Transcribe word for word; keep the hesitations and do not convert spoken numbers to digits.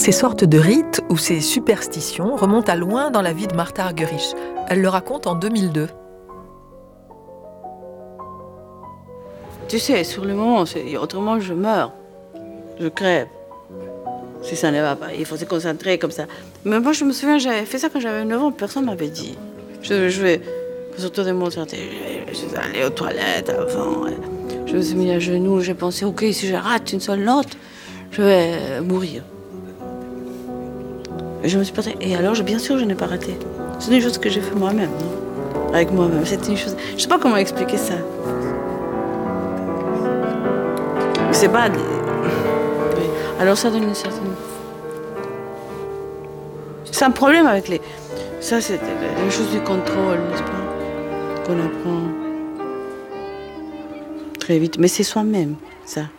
Ces sortes de rites ou ces superstitions remontent à loin dans la vie de Martha Argerich. Elle le raconte en deux mille deux. Tu sais, sur le moment, autrement je meurs, je crève. Si ça ne va pas, il faut se concentrer comme ça. Mais moi je me souviens, j'avais fait ça quand j'avais neuf ans, personne ne m'avait dit. Je, je vais, surtout de mon santé, je, je suis allée aux toilettes avant. Je me suis mis à genoux, j'ai pensé, ok, si je rate une seule note, je vais mourir. Et je me suis pas... Et alors, je, bien sûr, je n'ai pas raté. C'est une chose que j'ai fait moi-même, non? Avec moi-même. C'était une chose... Je ne sais pas comment expliquer ça. Mais c'est pas... Oui. Alors ça donne une certaine... C'est un problème avec les... Ça, c'est les choses du contrôle, n'est-ce pas? Qu'on apprend très vite. Mais c'est soi-même, ça.